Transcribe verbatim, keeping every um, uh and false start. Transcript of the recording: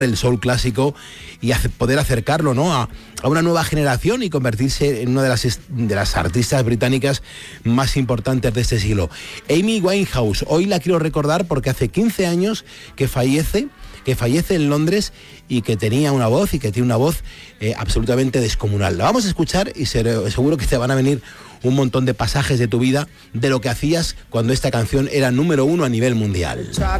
el soul clásico y hace, poder acercarlo, ¿no?, a, a una nueva generación y convertirse en una de las, de las artistas británicas más importantes de este siglo. Amy Winehouse, hoy la quiero recordar porque hace quince años que fallece, que fallece en Londres y que tenía una voz y que tiene una voz eh, absolutamente descomunal. La vamos a escuchar y seguro que te van a venir un montón de pasajes de tu vida, de lo que hacías cuando esta canción era número uno a nivel mundial.